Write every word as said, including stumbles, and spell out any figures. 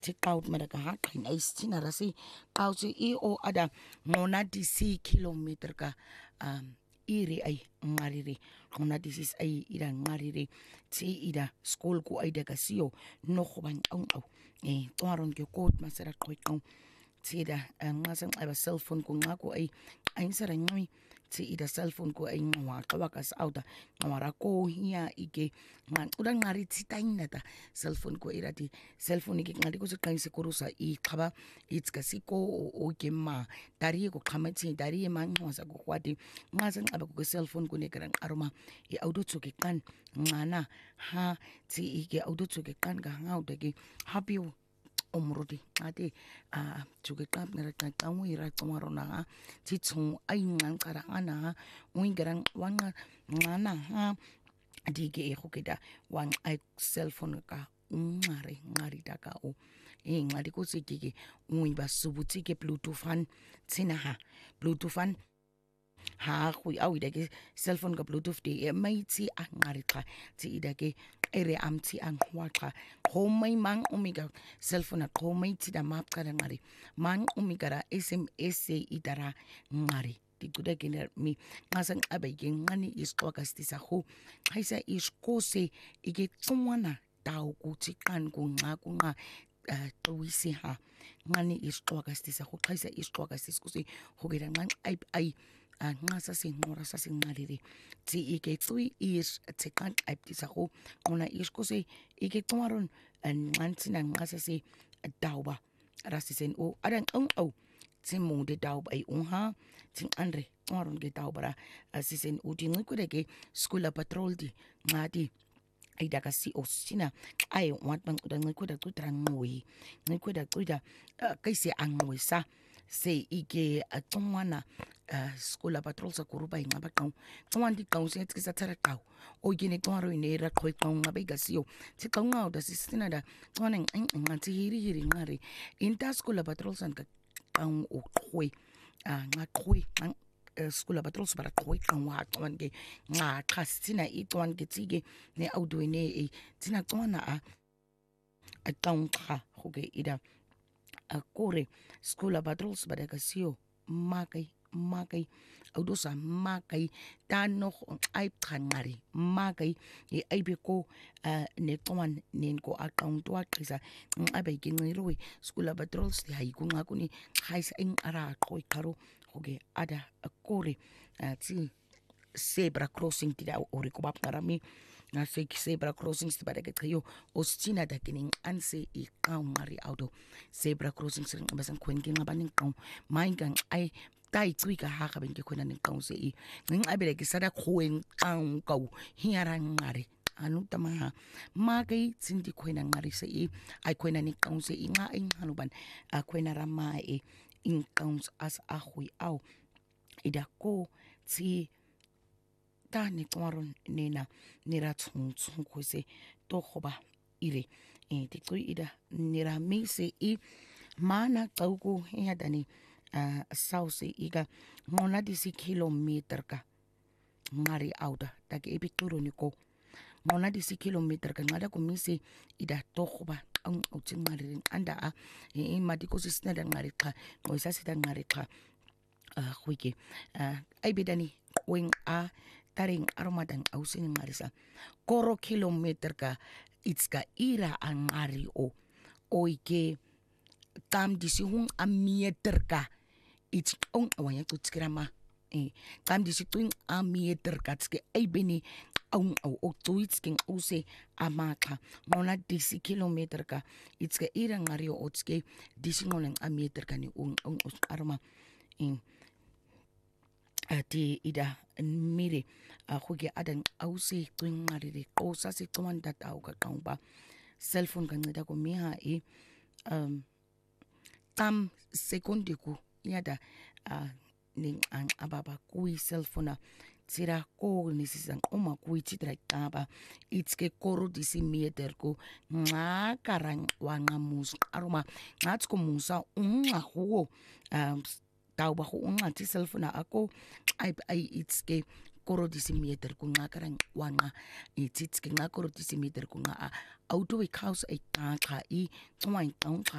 ti qaut mereka ha qin ai stina rasi qausi I o ada ngona di si kilometer ka um iri ai ngariri ngona di sis ai ira ngariri ti ida school ku ai daga sio no go ban au au eh twaron ke kot masera qoiqo ti ida ngasa ngaba cellphone ku ngako ai ainsara ngwi ti ida cellphone ko ai ngwa qaba ka sauda ngwara ko hiya ike ngura ngari titainata cellphone ko irati cellphone ke ngadi ko se kaise kurusa I qaba itska siko o ke ma dari ko qhamatsi dari ma ngwasa ko kwati ngasa ngaba ko cellphone ko ne kran aroma I audo tsoke kan ngana ha ti ike audo tsoke kan ga ngauda ke happy omrodi ade a tsuke kap nera tangwe ra tsamarona ha titsung ai ngangara ana wingerang wanga ngana ha dige e hokeda wang ai cellphone ka ngare ngari daka o e ngari ko sikike ngwi ba subuti ke bluetooth han tsina ha bluetooth han ha go au ide cellphone ka bluetooth de mai tsi a ngari ka tsi ide ke ere amti ang waqa khomai mang umiga cellphone khomai ti da map kara ngari mang umigara sms idara ngari tikuda kiner mi ngasang abai ke ngani isqoka stisa khu haisa iskose ige tswana tau ku tsikan ku nga ku nga tawisi ha ngani isqoka stisa khu haisa isqoka siskusi hogera ngang ai ai ngasa singora sa singaliri ti ike tsui is tsekan aptisa go ona iskose ike tomaron ngantsina ngasa se dauba rasisen o adan on o timu de dauba ai unha tin andre tomaron ge daubara asisen o di ngikudeke school patrol di ngadi ai daga si o sina ai wat bang udan ngikuda kutra ngoi ngikuda kuda kaise angwisa se ike atongwana school patrol sa kuruba ngaba qau tswan di qau se tsa tsara qau o gine twaro ine ra khoi qau ngabe ga sio tsi qau ngau da sistina da tswana ngati hiri hiri ngare inta school patrol san ka qau o khoi a nga khoi school patrol sa bara khoi qau wa tswan ge nga khastina I tswan ge tsige ne audo ine e tsina tswana a a qau kha khoge ida a kore school patrols ba daga sio makai makai audosa makai tano ai pangari makai e aibe ko ne twan nen ko account wa qisa ngabe ke ngirwe school patrols di hai ku ngakuni haisa ing ara khoi kharo hoge ada kore ti zebra crossing ti da ore ko bap karami na se zebra crossings ti bada ke trio ostina da kining anse I qau ngari auto zebra crossings ring basan kwenki ngabaning qau maingang ai tai tsui ka ha ka ben ke khona ning qau se I nging abele ke sada khoeng qau kau hiarang ngari anu tama ma kai tsindi khona ngari se I ai khona ning qau se I nga ing hanuban a khona rama e in qau as a hui au ida ko tsi tani twaron nena nira tsung tsung ko se to khoba ire e ti tsui ida nira me se I mana tauku ya dani a sauce iga ngona di si kilometer ka ngari auda take epituro niko ngona di si kilometer ka ngada ko mise ida to khoba ang utsing ngari anda a e mati ko sisna da ngari ka ko isa sita ngari ka a khwike ai bedani wing a taring aromadang ausin ngarisa koro kilometer ka itska ira angari o oike tam disi hung a meter ka it's on awanya tutskrama eh tam disi tuing a meter ka tske ai beni on o o tuitsking use amaka ngona disi kilometer ka itska ira ngari o tske disi ngoleng a meter ka ni on on aroma in ati ida mire a khoge adan ause twing ngari ko sa se twan data o ka kaumba cellphone ka ngida ko miha e um tam sekunde ku yada a ning ang ababa kui cellphone tira ko nisisang oma kui titra taba itske koro disi meter ko nga karang wanga mus aroma ngats ko musa unga ho um tau ba ko unga ti cellphone ako ai ai itske koro disi meter ko nga karang wanga itske nga koro disi meter ko nga auto we house ai ka ka I twa